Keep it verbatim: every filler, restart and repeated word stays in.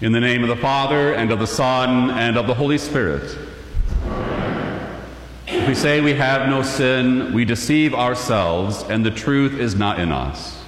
In the name of the Father, and of the Son, and of the Holy Spirit. If we say we have no sin, we deceive ourselves, and the truth is not in us.